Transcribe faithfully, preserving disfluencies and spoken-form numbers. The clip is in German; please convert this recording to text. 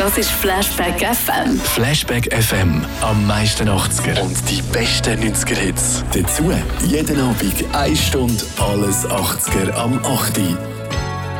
hörst Flashback F M. Flashback F M. Am meisten achtziger. Und die besten neunziger-Hits. Dazu jeden Abend eine Stunde alles achtziger am acht Uhr.